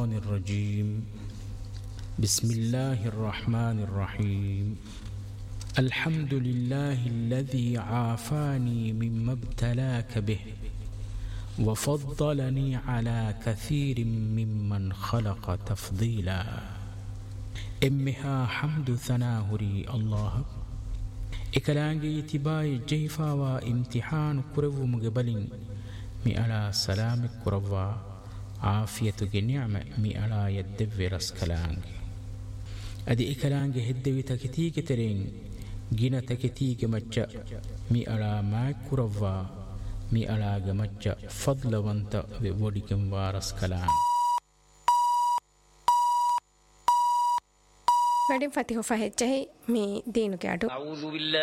الشيطان الرجيم بسم الله الرحمن الرحيم الحمد لله الذي عافاني مما ابتلاك به وفضلني على كثير ممن خلق تفضيلا. امها حمد ثناهري الله إكلانجي تباي جيفا وامتحان كرو مقبلين مي على سلام كروا عافية نعمة مي على يد رسكلانجي أدي إكلانجي هدوي تكتيك ترين جينا تكتيك مجا مي على ما كروا مي على مجا فضل وانت بودكم وارسكلان. වැඩින් ෆතිහ් ෆහෙච්චහි මේ දීනුගේ අඩු